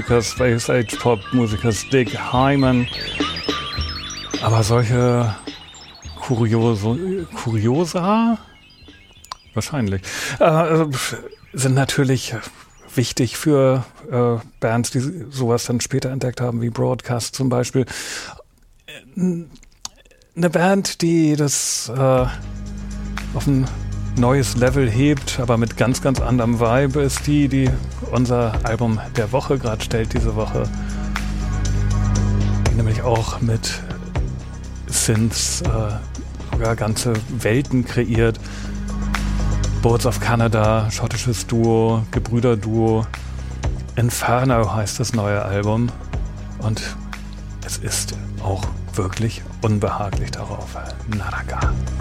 Musikers, Space Age Pop Musikers Dick Hyman. Aber solche Kuriosa? Wahrscheinlich. Sind natürlich wichtig für Bands, die sowas dann später entdeckt haben, wie Broadcast zum Beispiel. Eine Band, die das auf ein neues Level hebt, aber mit ganz, ganz anderem Vibe, ist die unser Album der Woche gerade stellt diese Woche. Die nämlich auch mit Synths sogar ganze Welten kreiert. Boards of Canada, schottisches Duo, Gebrüderduo. Inferno heißt das neue Album. Und es ist auch wirklich unbehaglich darauf. Naraka.